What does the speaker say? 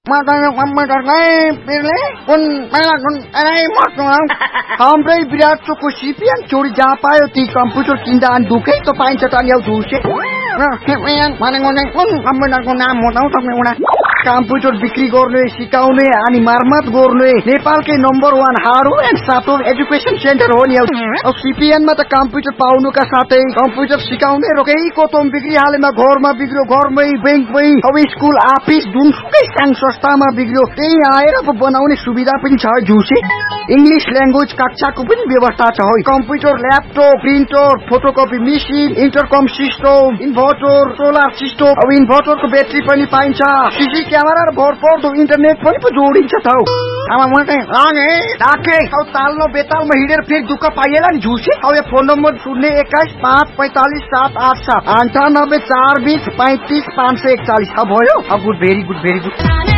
हाम्रै विराट चोकको सिपिएन चोरी जहाँ पायो ती कम्प्युटर किन्दा अनि दुखै त पाइन्छ त नि झुसे कम्प्युटरको नाम बताउ तपाईँ कम्प्युटर बिक्री गर्ने सिकाउने अनि मर्मत गर्ने नेपालकै number 1 hardware and software education centre हो नि सिपिएनमा त कम्प्युटर पाउनुका साथै कम्प्युटर सिकाउने रोकेको तोम बिक्री हालेमा घरमा बिग्रियो घरमै बैंकमै अब स्कुल अफिस जुनसुकै संघ संस्थामा बिग्रियो त्यही आएर बनाउने सुविधा पनि छ झुसे इंग्लिश ल्याङ्ग्वेज कक्षाको पनि व्यवस्था छ हो computer laptop printer photocopy machine इन्टरकम system inverter solar system अब इन्भर्टरको ब्याट्री पनि पाइन्छ सीसी क्यामेरा र भरपर्दो इन्टरनेट पनि जोडिन्छ त ताल्लो बेतालमा हिँडेर फेरि दुःख पाइएला नि झुसे अब यो फोन नम्बर 021-545-787 98 420 35 541 भयो गुड भेरी गुड